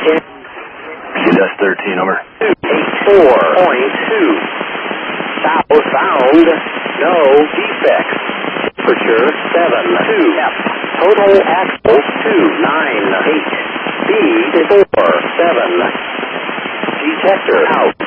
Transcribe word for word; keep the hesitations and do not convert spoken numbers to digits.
Dust thirteen, over. four point two. South found. No defects. Temperature seven two. Total axle two nine eight. Speed four seven. Detector out.